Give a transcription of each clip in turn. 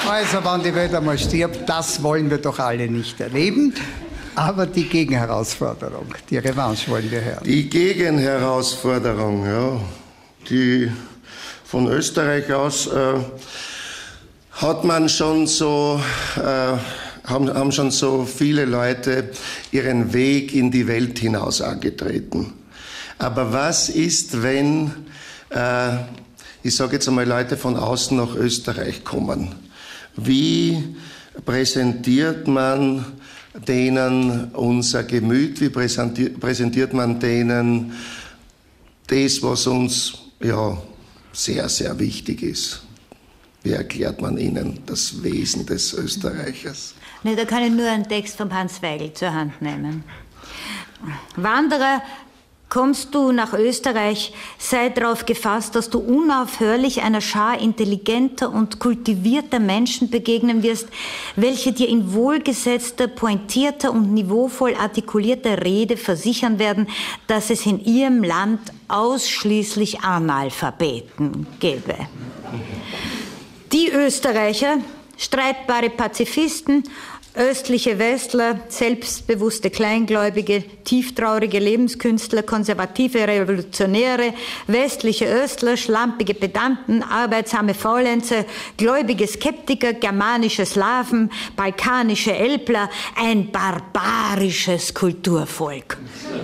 Also, wenn die Welt einmal stirbt, das wollen wir doch alle nicht erleben. Aber die Gegenherausforderung, die Revanche wollen wir hören. Die Gegenherausforderung, ja, die von Österreich aus hat man schon so, haben schon so viele Leute ihren Weg in die Welt hinaus angetreten. Aber was ist, wenn, ich sage jetzt einmal, Leute von außen nach Österreich kommen? Wie präsentiert man denen unser Gemüt, wie präsentiert man denen das, was uns ja sehr, sehr wichtig ist? Wie erklärt man ihnen das Wesen des Österreichers? Ne, da kann ich nur einen Text von Hans Weigl zur Hand nehmen. Wanderer, kommst du nach Österreich, sei darauf gefasst, dass du unaufhörlich einer Schar intelligenter und kultivierter Menschen begegnen wirst, welche dir in wohlgesetzter, pointierter und niveauvoll artikulierter Rede versichern werden, dass es in ihrem Land ausschließlich Analphabeten gäbe. Die Österreicher, streitbare Pazifisten, östliche Westler, selbstbewusste Kleingläubige, tieftraurige Lebenskünstler, konservative Revolutionäre, westliche Östler, schlampige Pedanten, arbeitsame Faulenzer, gläubige Skeptiker, germanische Slawen, balkanische Elbler, ein barbarisches Kulturvolk.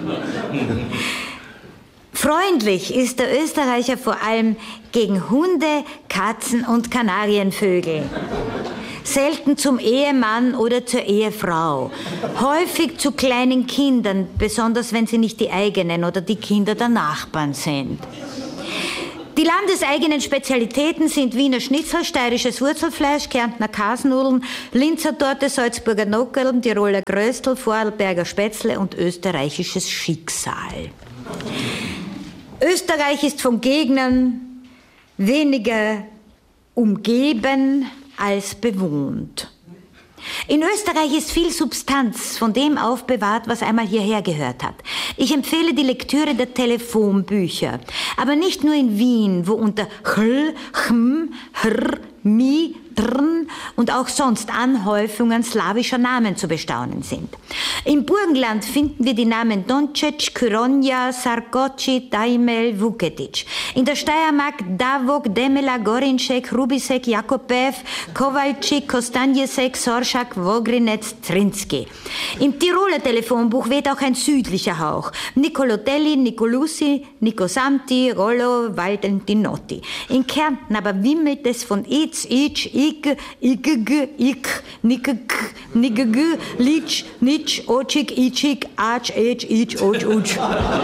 Freundlich ist der Österreicher vor allem gegen Hunde, Katzen und Kanarienvögel. Selten zum Ehemann oder zur Ehefrau. Häufig zu kleinen Kindern, besonders wenn sie nicht die eigenen oder die Kinder der Nachbarn sind. Die landeseigenen Spezialitäten sind Wiener Schnitzel, steirisches Wurzelfleisch, Kärntner Kasnudeln, Linzer Torte, Salzburger Nockerln, Tiroler Gröstel, Vorarlberger Spätzle und österreichisches Schicksal. Österreich ist von Gegnern weniger umgeben als bewohnt. In Österreich ist viel Substanz von dem aufbewahrt, was einmal hierher gehört hat. Ich empfehle die Lektüre der Telefonbücher. Aber nicht nur in Wien, wo unter chl, chm, hr, mi, drn und auch sonst Anhäufungen slawischer Namen zu bestaunen sind. Im Burgenland finden wir die Namen Doncec, Kyronja, Sarkoci, Daimel, Vuketic. In der Steiermark Davok, Demela, Gorinček, Rubisek, Jakobev, Kowalczyk, Kostanjesek, Sorschak, Vogrinec, Trinski. Im Tiroler Telefonbuch weht auch ein südlicher Hauch. Nicolotelli, Nicolussi, Nicosanti, Rollo, Valdentinotti. In Kärnten aber wimmelt es von Itz, Itsch, Ik, Ikg, Ik, Nikg, Nigg, Litsch, Nitsch, Otschik, Itschik, Atsch, Etsch, Itsch, Otsch, Utsch.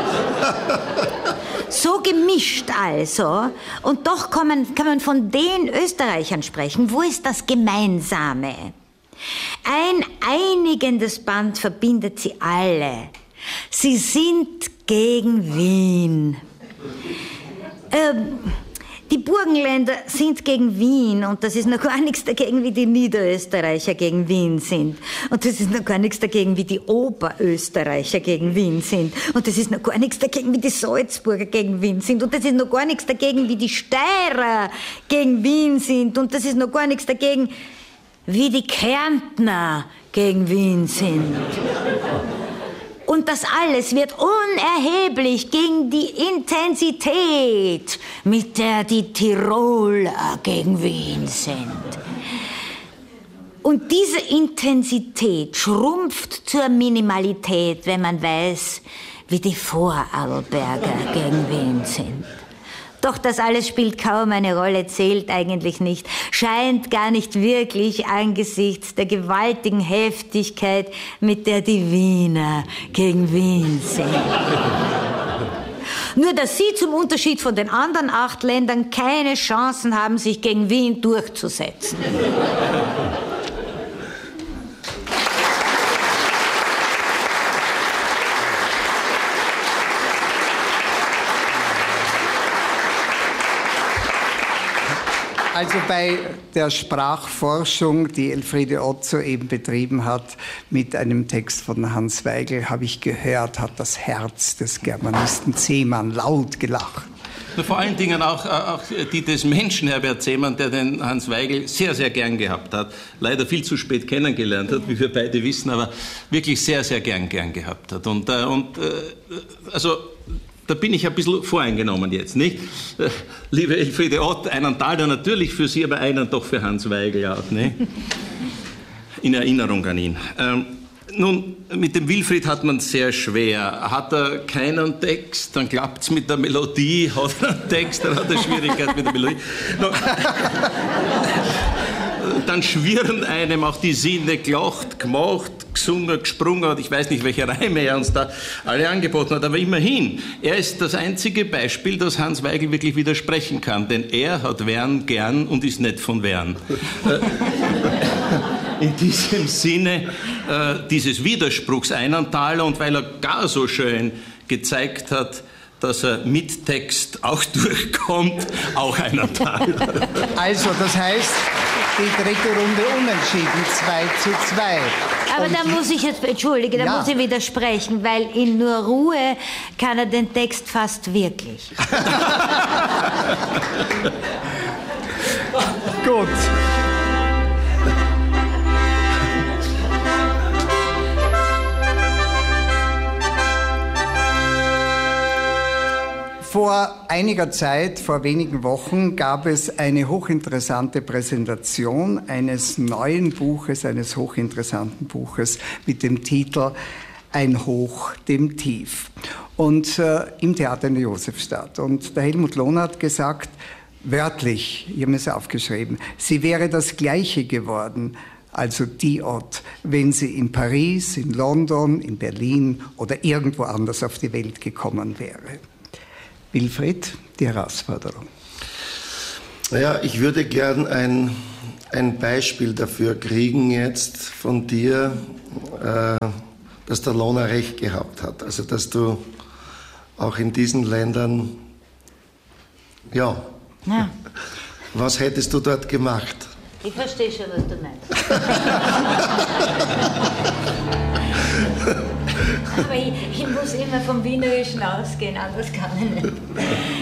So gemischt also. Und doch kann man von den Österreichern sprechen. Wo ist das Gemeinsame? Ein einigendes Band verbindet sie alle. Sie sind gegen Wien. Die Burgenländer sind gegen Wien und das ist noch gar nichts dagegen, wie die Niederösterreicher gegen Wien sind. Und das ist noch gar nichts dagegen, wie die Oberösterreicher gegen Wien sind. Und das ist noch gar nichts dagegen, wie die Salzburger gegen Wien sind. Und das ist noch gar nichts dagegen, wie die Steirer gegen Wien sind. Und das ist noch gar nichts dagegen, wie die Kärntner gegen Wien sind. Und das alles wird unerheblich gegen die Intensität, mit der die Tiroler gegen Wien sind. Und diese Intensität schrumpft zur Minimalität, wenn man weiß, wie die Vorarlberger gegen Wien sind. Doch das alles spielt kaum eine Rolle, zählt eigentlich nicht, scheint gar nicht wirklich angesichts der gewaltigen Heftigkeit, mit der die Wiener gegen Wien sind. Nur, dass sie zum Unterschied von den anderen 8 Ländern keine Chancen haben, sich gegen Wien durchzusetzen. Also bei der Sprachforschung, die Elfriede Ott soeben betrieben hat, mit einem Text von Hans Weigl, habe ich gehört, hat das Herz des Germanisten Zehmann laut gelacht. Vor allen Dingen auch die des Menschen, Herbert Seemann, der den Hans Weigel sehr, sehr gern gehabt hat. Leider viel zu spät kennengelernt hat, wie wir beide wissen, aber wirklich sehr, sehr gern gehabt hat. Also da bin ich ein bisschen voreingenommen jetzt, nicht? Liebe Elfriede Ott, einen Taler natürlich für Sie, aber einen doch für Hans Weigel auch, nicht? In Erinnerung an ihn. Nun, mit dem Wilfried hat man es sehr schwer. Hat er keinen Text, dann klappt es mit der Melodie. Hat er einen Text, dann hat er Schwierigkeit mit der Melodie. Dann schwirren einem auch die Sinne, gelacht, gemacht, gesungen, gesprungen und ich weiß nicht, welche Reime er uns da alle angeboten hat, aber immerhin, er ist das einzige Beispiel, das Hans Weigel wirklich widersprechen kann, denn er hat Wern gern und ist nicht von Wern. In diesem Sinne dieses Widerspruchs einen Taler und weil er gar so schön gezeigt hat, dass er mit Text auch durchkommt, auch einen Taler. Also, das heißt, die dritte Runde unentschieden, 2:2. Aber da muss ich jetzt, entschuldige, da muss ich widersprechen, weil in Nur Ruhe kann er den Text fast wirklich. Gut. Vor einiger Zeit, vor wenigen Wochen, gab es eine hochinteressante Präsentation eines neuen Buches, eines hochinteressanten Buches mit dem Titel Ein Hoch dem Tief und im Theater in der Josefstadt. Und der Helmut Lohner hat gesagt, wörtlich, ich habe mir es aufgeschrieben, sie wäre das Gleiche geworden, also die Ott, wenn sie in Paris, in London, in Berlin oder irgendwo anders auf die Welt gekommen wäre. Wilfried, die Herausforderung. Ja, ich würde gern ein Beispiel dafür kriegen jetzt von dir, dass der Lohner recht gehabt hat. Also, dass du auch in diesen Ländern, ja. Was hättest du dort gemacht? Ich verstehe schon, was du meinst. Aber ich muss immer vom Wienerischen ausgehen, anders kann ich nicht.